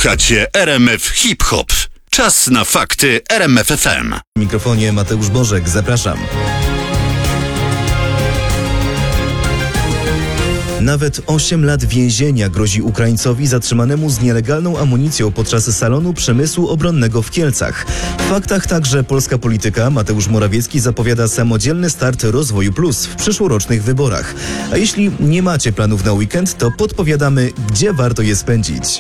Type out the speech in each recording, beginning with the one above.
Słuchacie RMF Hip Hop. Czas na fakty RMF FM. W mikrofonie Mateusz Bożek, zapraszam. Nawet 8 lat więzienia grozi Ukraińcowi zatrzymanemu z nielegalną amunicją podczas salonu przemysłu obronnego w Kielcach. W faktach także polska polityka. Mateusz Morawiecki zapowiada samodzielny start Rozwoju Plus w przyszłorocznych wyborach. A jeśli nie macie planów na weekend, to podpowiadamy, gdzie warto je spędzić.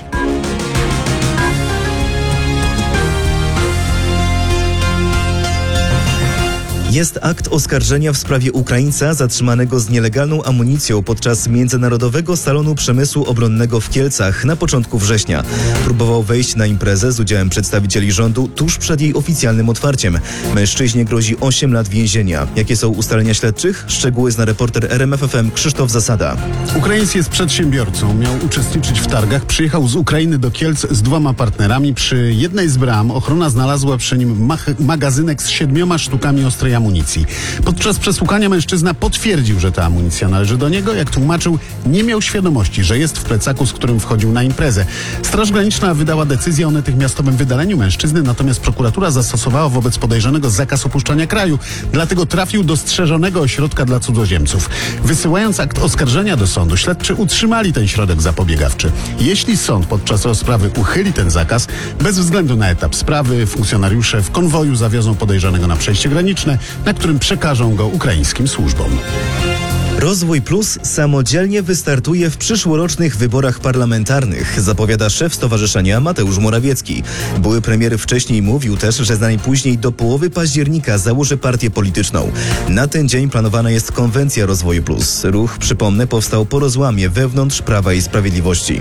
Jest akt oskarżenia w sprawie Ukraińca zatrzymanego z nielegalną amunicją podczas Międzynarodowego Salonu Przemysłu Obronnego w Kielcach na początku września. Próbował wejść na imprezę z udziałem przedstawicieli rządu tuż przed jej oficjalnym otwarciem. Mężczyźnie grozi 8 lat więzienia. Jakie są ustalenia śledczych? Szczegóły zna reporter RMF FM Krzysztof Zasada. Ukraińc jest przedsiębiorcą. Miał uczestniczyć w targach. Przyjechał z Ukrainy do Kielc z 2 partnerami. Przy jednej z bram ochrona znalazła przy nim magazynek z 7 sztukami ostrej amunicji. Podczas przesłuchania mężczyzna potwierdził, że ta amunicja należy do niego. Jak tłumaczył, nie miał świadomości, że jest w plecaku, z którym wchodził na imprezę. Straż Graniczna wydała decyzję o natychmiastowym wydaleniu mężczyzny, natomiast prokuratura zastosowała wobec podejrzanego zakaz opuszczania kraju. Dlatego trafił do strzeżonego ośrodka dla cudzoziemców. Wysyłając akt oskarżenia do sądu, śledczy utrzymali ten środek zapobiegawczy. Jeśli sąd podczas rozprawy uchyli ten zakaz, bez względu na etap sprawy, funkcjonariusze w konwoju zawiozą podejrzanego na przejście graniczne, na którym przekażą go ukraińskim służbom. Rozwój Plus samodzielnie wystartuje w przyszłorocznych wyborach parlamentarnych, zapowiada szef stowarzyszenia Mateusz Morawiecki. Były premier wcześniej mówił też, że najpóźniej do połowy października założy partię polityczną. Na ten dzień planowana jest konwencja Rozwoju Plus. Ruch, przypomnę, powstał po rozłamie wewnątrz Prawa i Sprawiedliwości.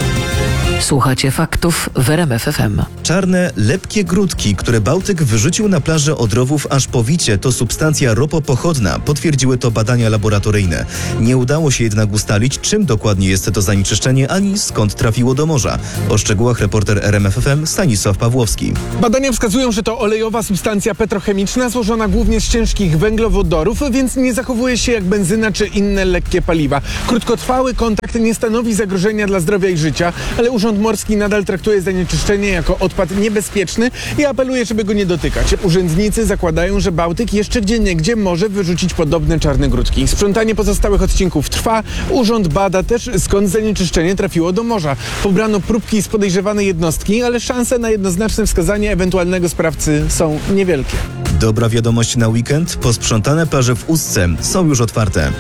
Słuchacie faktów w RMF FM. Czarne, lepkie grudki, które Bałtyk wyrzucił na plażę Odrowów aż po Wicie, to substancja ropopochodna. Potwierdziły to badania laboratoryjne. Nie udało się jednak ustalić, czym dokładnie jest to zanieczyszczenie, ani skąd trafiło do morza. O szczegółach reporter RMF FM Stanisław Pawłowski. Badania wskazują, że to olejowa substancja petrochemiczna złożona głównie z ciężkich węglowodorów, więc nie zachowuje się jak benzyna czy inne lekkie paliwa. Krótkotrwały kontakt nie stanowi zagrożenia dla zdrowia i życia, ale Urząd Morski nadal traktuje zanieczyszczenie jako odpad niebezpieczny i apeluje, żeby go nie dotykać. Urzędnicy zakładają, że Bałtyk jeszcze gdzieniegdzie może wyrzucić podobne czarne grudki. Sprzątanie pozostałych odcinków trwa. Urząd bada też, skąd zanieczyszczenie trafiło do morza. Pobrano próbki z podejrzewanej jednostki, ale szanse na jednoznaczne wskazanie ewentualnego sprawcy są niewielkie. Dobra wiadomość na weekend. Posprzątane plaże w Ustce są już otwarte.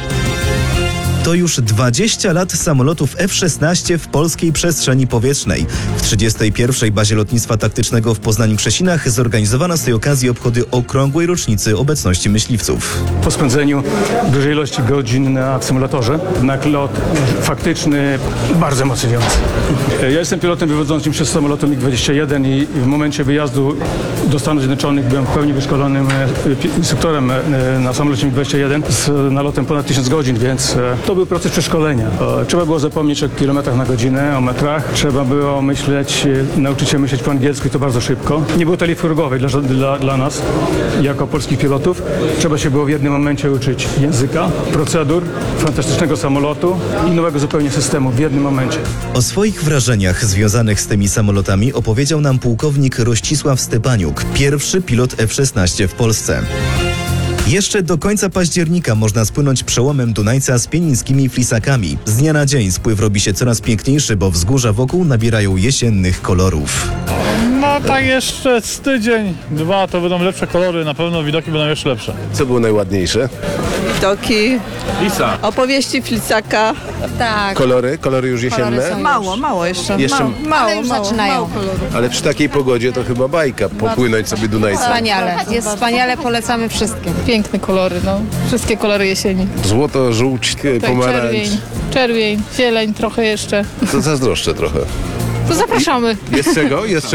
To już 20 lat samolotów F-16 w polskiej przestrzeni powietrznej. W 31. bazie lotnictwa taktycznego w Poznaniu-Krzesinach zorganizowano z tej okazji obchody okrągłej rocznicy obecności myśliwców. Po spędzeniu dużej ilości godzin na symulatorze, jednak lot faktyczny bardzo emocjonujący. Ja jestem pilotem wywodzącym się z samolotu MiG-21 i w momencie wyjazdu do Stanów Zjednoczonych byłem w pełni wyszkolonym instruktorem na samolocie MiG-21 z nalotem ponad 1000 godzin, więc to był proces przeszkolenia. Trzeba było zapomnieć o kilometrach na godzinę, o metrach. Trzeba było nauczyć się myśleć po angielsku i to bardzo szybko. Nie było talii furgowej dla nas, jako polskich pilotów. Trzeba się było w jednym momencie uczyć języka, procedur, fantastycznego samolotu i nowego zupełnie systemu w jednym momencie. O swoich wrażeniach związanych z tymi samolotami opowiedział nam pułkownik Rościsław Stepaniuk, pierwszy pilot F-16 w Polsce. Jeszcze do końca października można spłynąć przełomem Dunajca z pienińskimi flisakami. Z dnia na dzień spływ robi się coraz piękniejszy, bo wzgórza wokół nabierają jesiennych kolorów. No tak jeszcze z tydzień, 2 to będą lepsze kolory, na pewno widoki będą jeszcze lepsze. Co było najładniejsze? Widoki, opowieści Flisaka. Tak. Kolory już jesienne? Mało jeszcze. Ale już zaczynają. Ale przy takiej pogodzie to chyba bajka, popłynąć sobie Dunajcem. Wspaniale, jest wspaniale, polecamy wszystkim. Piękne kolory, wszystkie kolory jesieni. Złoto, żółć, pomarańcz. Czerwień, zieleń trochę jeszcze. To zazdroszczę trochę. To zapraszamy. Jest czego? Jest.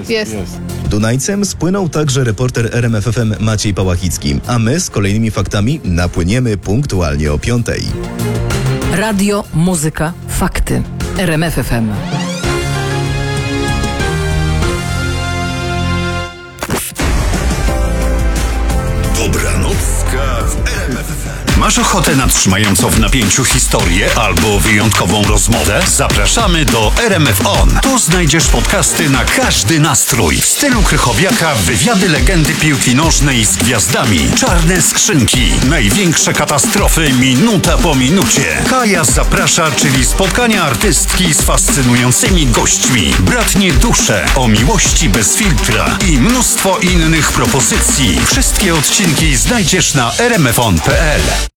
Dunajcem spłynął także reporter RMF FM Maciej Pałachicki, a my z kolejnymi faktami napłyniemy punktualnie o 5:00. Radio, muzyka, fakty. RMF FM. Dobranocka w RMF FM. Masz ochotę na trzymającą w napięciu historię albo wyjątkową rozmowę? Zapraszamy do RMF On. Tu znajdziesz podcasty na każdy nastrój. W stylu Krychowiaka wywiady legendy piłki nożnej z gwiazdami. Czarne skrzynki. Największe katastrofy minuta po minucie. Kaja zaprasza, czyli spotkania artystki z fascynującymi gośćmi. Bratnie dusze o miłości bez filtra i mnóstwo innych propozycji. Wszystkie odcinki znajdziesz na rmfon.pl.